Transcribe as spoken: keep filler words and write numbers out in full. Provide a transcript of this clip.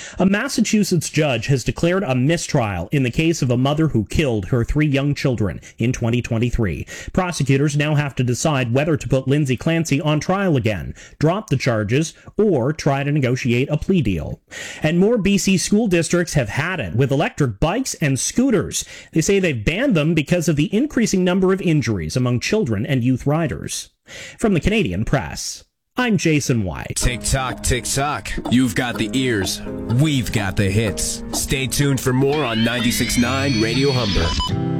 A Massachusetts judge has declared a mistrial in the case of a mother who killed her three young children in twenty twenty-three. Prosecutors now have to decide whether to put Lindsay Clancy on trial again, drop the charges, or try to negotiate a plea deal. And more B C school districts have had it with electric bikes and scooters. They say they've banned them because of the increasing number of injuries among children and youth riders. From the Canadian Press, I'm Jason White. Tick tock, tick tock. You've got the ears. We've got the hits. Stay tuned for more on ninety-six point nine Radio Humber.